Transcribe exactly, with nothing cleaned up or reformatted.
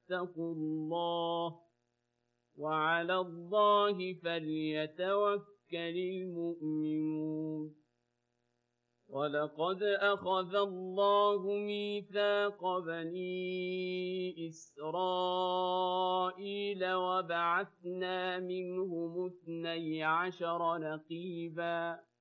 واتقوا الله وعلى الله فليتوكل المؤمنون ولقد أخذ الله ميثاق بني إسرائيل وبعثنا منهم اثني عشر نقيباً